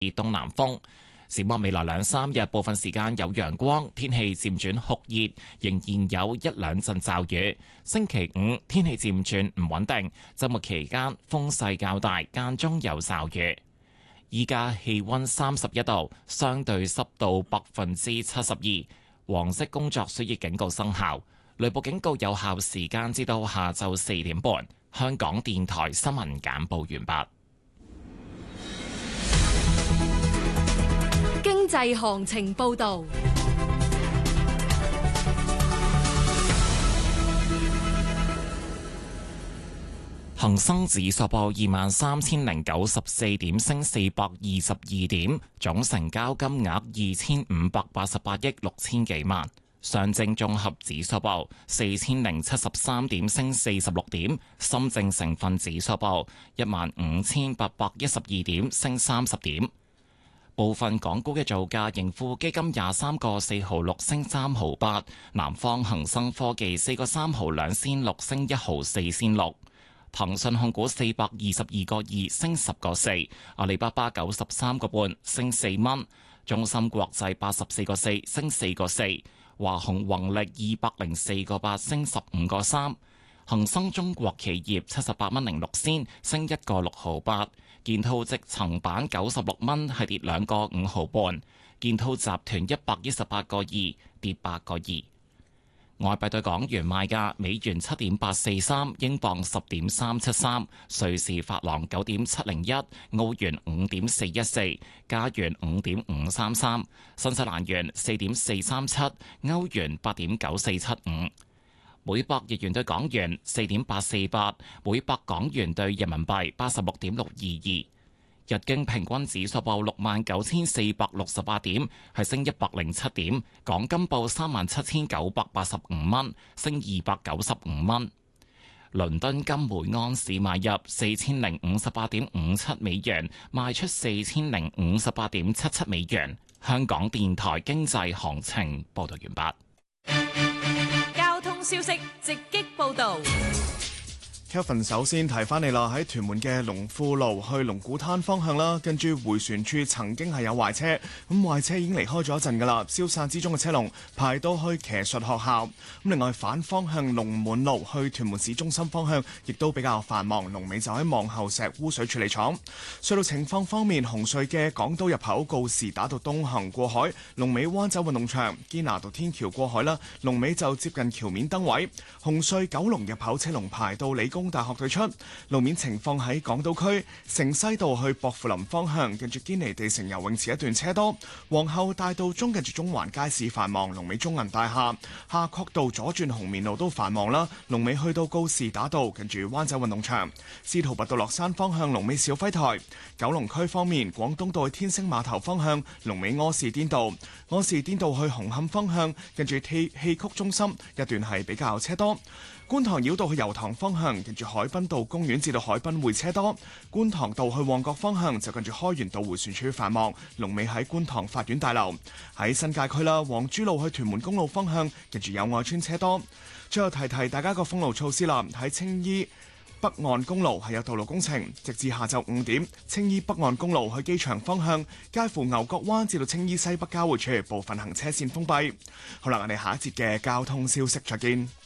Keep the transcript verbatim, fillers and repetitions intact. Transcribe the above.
東南風。展望未來兩三日，部分時間有陽光，天氣漸轉酷熱，仍然有一兩陣驟雨。星期五天氣漸轉唔穩定，週末期間風勢較大，間中有驟雨。依家氣溫三十一度，相對濕度百分之七十二，黃色工作暑熱警告生效，雷暴警告有效時間至到下晝四點半。香港電台新聞簡報完畢。 經濟行情報道。 恒生指數報二萬三千零九十四點，升四百二十二點，總成交金額二千五百八十八億六千幾萬。上證綜合指數報四千零七十三點，升四十六點。深證成分指數報一萬五千八百一十二點，升三十點。部分港股嘅造價，盈富基金廿三個四毫六升三毫八，南方恒生科技四個三毫兩仙六升一毫四仙六。騰訊控股四百二十二個二升十個四，阿里巴巴九十三個半升四蚊，中芯國際八十四個四升四個四，華虹宏力二百零四個八升十五個三，恒生中國企業七十八蚊零六仙升一個六毫八，建滔積層板九十六蚊係跌兩個五毫半，建滔集團一百一十八個二跌八個二。外幣對港元賣價：美元七點八四三，英鎊十點三七三，瑞士法郎九點七零一，澳元五點四一四，加元五點五三三，新西蘭元四點四三七，歐元八點九四七五，每百日元對港元四點八四八，每百港元對人民幣八十六點六二二。日經平均指數報六萬九千四百六十八點，係升一百零七點。港金報三萬七千九百八十五蚊，升二百九十五蚊。倫敦金每安士買入四千零五十八點五七美元，賣出四千零五十八點七七美元。香港電台經濟行情報道完畢。交通消息直擊報道。 Kevin 首先提翻你啦，喺屯門嘅龍富路去龍鼓灘方向啦，跟住迴旋處曾經係有壞車，咁壞車已經離開咗一陣噶啦，消散之中嘅車龍排到去騎術學校。咁另外反方向龍門路去屯門市中心方向，亦都比較繁忙，龍尾就喺望后石污水處理廠。隧道情況方面，紅隧嘅港島入口告士打道東行過海，龍尾灣仔運動場堅拿道天橋過海啦，龍尾就接近橋面燈位。紅隧九龍入口車龍排到理工大學對出。路面情況喺港島區城西道去薄扶林方向，近住堅尼地城游泳池一段車多。皇后大道中近住中環街市繁忙，龍尾中銀大廈。夏慤道左轉紅棉路都繁忙啦，龍尾去到告士打道近住灣仔運動場。司徒拔道落山方向龍尾小輝台。九龍區方面，廣東道去天星碼頭方向龍尾柯士甸道。柯士甸道去紅磡方向近住戲戲曲中心一段係比較車多。觀塘繞道去油塘方向，近住海濱道公園至到海濱會車多；觀塘道去旺角方向就近住開源道迴旋處繁忙，龍尾喺觀塘法院大樓。喺新界區啦，黃珠路去屯門公路方向，近住友愛邨車多。最後提提大家個封路措施啦，喺青衣北岸公路係有道路工程，直至下晝五點，青衣北岸公路去機場方向，介乎牛角灣至到青衣西北交匯處部分行車線封閉。好啦，我哋下一節嘅交通消息再見。